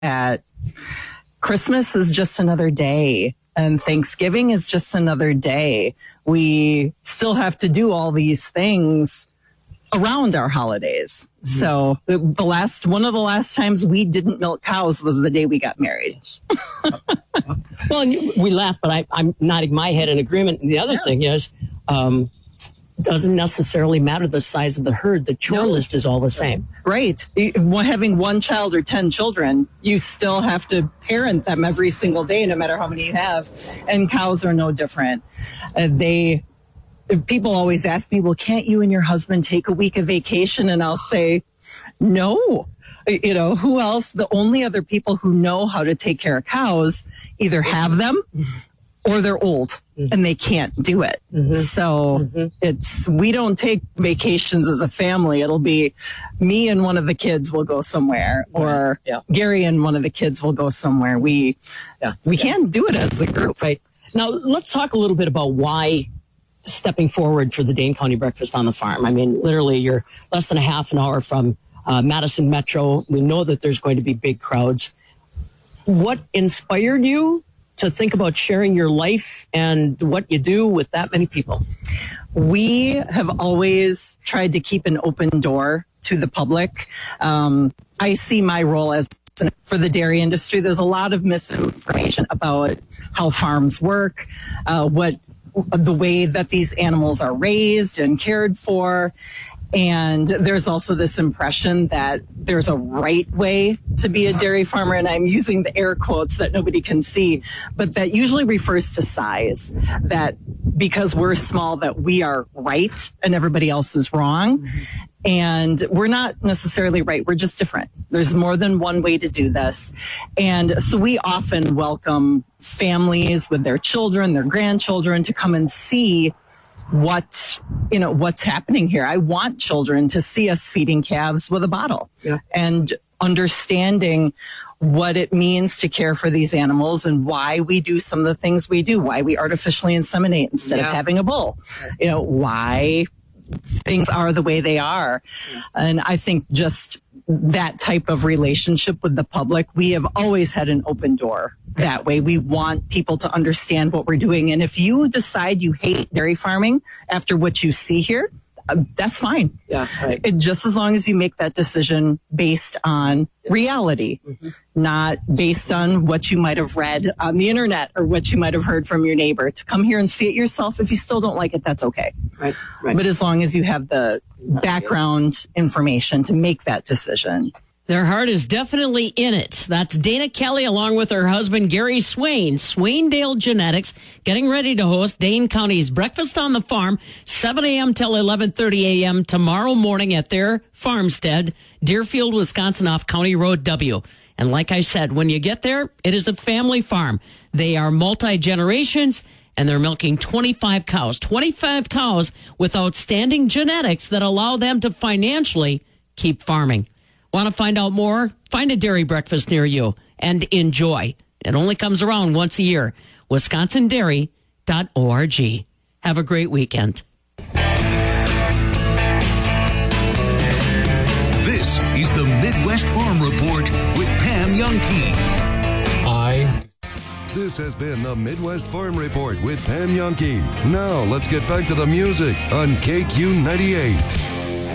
at Christmas is just another day. And Thanksgiving is just another day. We still have to do all these things around our holidays. Mm-hmm. So one of the last times we didn't milk cows was the day we got married. Well, and we laugh, but I'm nodding my head in agreement. And the other thing is, doesn't necessarily matter the size of the herd. The chore list is all the same. Right. Having one child or 10 children, you still have to parent them every single day, no matter how many you have. And cows are no different. People always ask me, well, can't you and your husband take a week of vacation? And I'll say, no. Who else? The only other people who know how to take care of cows either have them or they're old and they can't do it. Mm-hmm. So we don't take vacations as a family. It'll be me and one of the kids will go somewhere, or Gary and one of the kids will go somewhere. We can't do it as a group. Right. Now, let's talk a little bit about why stepping forward for the Dane County Breakfast on the Farm. I mean, literally, you're less than a half an hour from Madison Metro. We know that there's going to be big crowds. What inspired you to think about sharing your life and what you do with that many people? We have always tried to keep an open door to the public. I see my role as for the dairy industry. There's a lot of misinformation about how farms work, the way that these animals are raised and cared for. And there's also this impression that there's a right way to be a dairy farmer. And I'm using the air quotes that nobody can see, but that usually refers to size, that because we're small, that we are right and everybody else is wrong. Mm-hmm. And we're not necessarily right. We're just different. There's more than one way to do this. And so we often welcome families with their children, their grandchildren to come and see what's happening here. I want children to see us feeding calves with a bottle and understanding what it means to care for these animals and why we do some of the things we do, why we artificially inseminate instead of having a bull, why things are the way they are. And I think just that type of relationship with the public, we have always had an open door that way. We want people to understand what we're doing. And if you decide you hate dairy farming after what you see here, that's fine. Yeah, right. Just as long as you make that decision based on reality, not based on what you might have read on the internet or what you might have heard from your neighbor. To come here and see it yourself, if you still don't like it, that's okay. Right. But as long as you have the background information to make that decision. Their heart is definitely in it. That's Dana Kelly along with her husband, Gary Swain, Swaindale Genetics, getting ready to host Dane County's Breakfast on the Farm, 7 a.m. till 11:30 a.m. tomorrow morning at their farmstead, Deerfield, Wisconsin, off County Road W. And like I said, when you get there, it is a family farm. They are multi-generations, and they're milking 25 cows with outstanding genetics that allow them to financially keep farming. Want to find out more? Find a dairy breakfast near you and enjoy. It only comes around once a year. WisconsinDairy.org. Have a great weekend. This is the Midwest Farm Report with Pam Jahnke. This has been the Midwest Farm Report with Pam Jahnke. Now let's get back to the music on KQ 98.